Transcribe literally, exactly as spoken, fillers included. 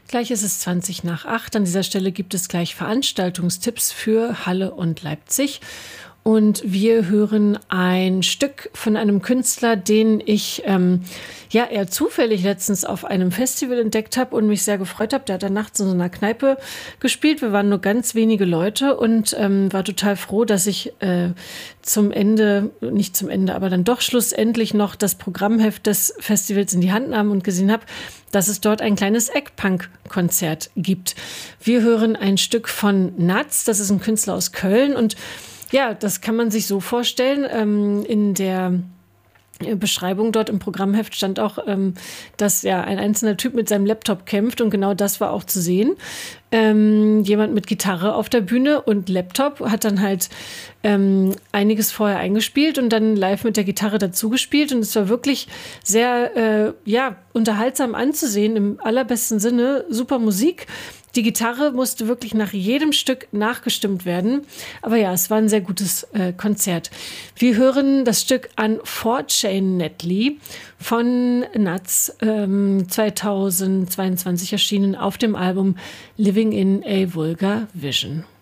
Gleich ist es zwanzig nach acht. An dieser Stelle gibt es gleich Veranstaltungstipps für Halle und Leipzig. Und wir hören ein Stück von einem Künstler, den ich ähm, ja eher zufällig letztens auf einem Festival entdeckt habe und mich sehr gefreut habe. Der hat dann nachts in so einer Kneipe gespielt. Wir waren nur ganz wenige Leute und ähm, war total froh, dass ich äh, zum Ende, nicht zum Ende, aber dann doch schlussendlich noch das Programmheft des Festivals in die Hand nahm und gesehen habe, dass es dort ein kleines Eggpunk-Konzert gibt. Wir hören ein Stück von Natz, das ist ein Künstler aus Köln und ja, das kann man sich so vorstellen. Ähm, in der Beschreibung dort im Programmheft stand auch, ähm, dass ja ein einzelner Typ mit seinem Laptop kämpft und genau das war auch zu sehen. Ähm, jemand mit Gitarre auf der Bühne und Laptop hat dann halt ähm, einiges vorher eingespielt und dann live mit der Gitarre dazu gespielt und es war wirklich sehr äh, ja, unterhaltsam anzusehen, im allerbesten Sinne, super Musik. Die Gitarre musste wirklich nach jedem Stück nachgestimmt werden. Aber ja, es war ein sehr gutes äh, Konzert. Wir hören das Stück Unfortunately von Natz, ähm, zweitausendzweiundzwanzig erschienen auf dem Album Living in a Vulgar Vision.